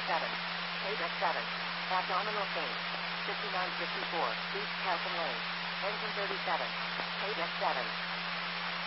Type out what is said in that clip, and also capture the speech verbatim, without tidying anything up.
seven. eight F seven. Abdominal pain. fifty-nine fifty-four. East Calvin Lane. Engine thirty-seven. eight F seven.